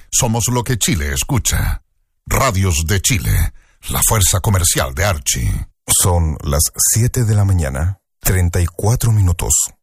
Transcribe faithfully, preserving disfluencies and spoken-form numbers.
Somos lo que Chile escucha. Radios de Chile, la fuerza comercial de Archie. Son las siete de la mañana, treinta y cuatro minutos.